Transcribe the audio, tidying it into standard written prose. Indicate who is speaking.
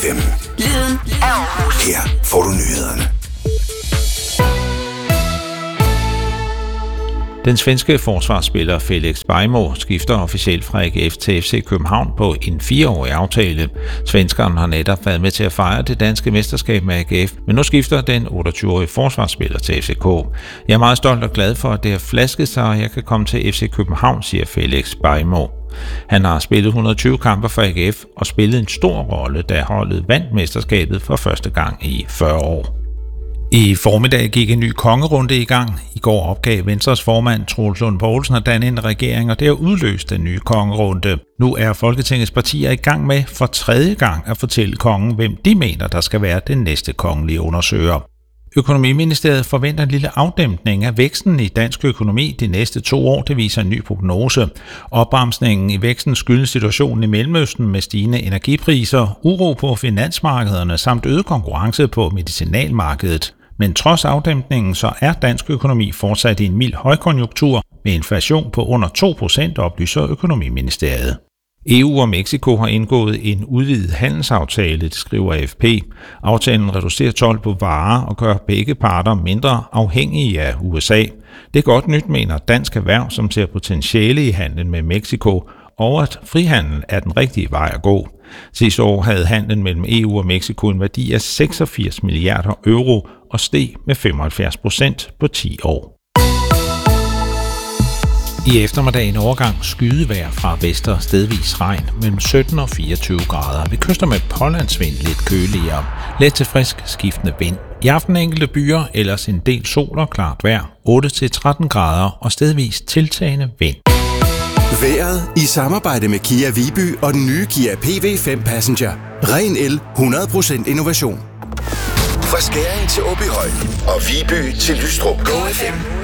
Speaker 1: FM.
Speaker 2: Lyden af Aarhus.
Speaker 1: Her får du nyhederne.
Speaker 3: Den svenske forsvarsspiller Felix Beijmo skifter officielt fra AGF til FC København på en 4-årig aftale. Svenskeren har netop været med til at fejre det danske mesterskab med AGF, men nu skifter den 28-årige forsvarsspiller til FCK. Jeg er meget stolt og glad for, at det har flasket sig, og jeg kan komme til FC København, siger Felix Beijmo. Han har spillet 120 kampe for AGF og spillet en stor rolle, da holdet vandt mesterskabet for første gang i 40 år. I formiddag gik en ny kongerunde i gang. I går opgav Venstres formand Troels Lund Poulsen at danne en regering, og det har udløst den nye kongerunde. Nu er Folketingets partier i gang med for tredje gang at fortælle kongen, hvem de mener, der skal være den næste kongelige undersøger. Økonomiministeriet forventer en lille afdæmpning af væksten i dansk økonomi de næste 2 år, det viser en ny prognose. Opbremsningen i væksten skyldes situationen i Mellemøsten med stigende energipriser, uro på finansmarkederne samt øget konkurrence på medicinalmarkedet. Men trods afdæmpningen, så er dansk økonomi fortsat i en mild højkonjunktur med inflation på under 2%, oplyser Økonomiministeriet. EU og Mexico har indgået en udvidet handelsaftale, det skriver AFP. Aftalen reducerer told på varer og gør begge parter mindre afhængige af USA. Det er godt nyt, mener Dansk Erhverv, som ser potentiale i handlen med Mexico, og at frihandel er den rigtige vej at gå. Sidste år havde handlen mellem EU og Mexico en værdi af 86 milliarder euro og steg med 75% på 10 år. I eftermiddagen overgang skydevejr fra vester stedvis regn mellem 17 og 24 grader. Ved kyster med pålandsvind lidt køligere. Let til frisk skiftende vind. I aften enkelte byer, ellers en del sol og klart vejr. 8-13 grader og stedvis tiltagende vind.
Speaker 1: Vejret i samarbejde med Kia Viby og den nye Kia PV5 Passenger. Ren el, 100% innovation. Fra Skæring til Åbyhøj og Viby til Lystrup. Go FM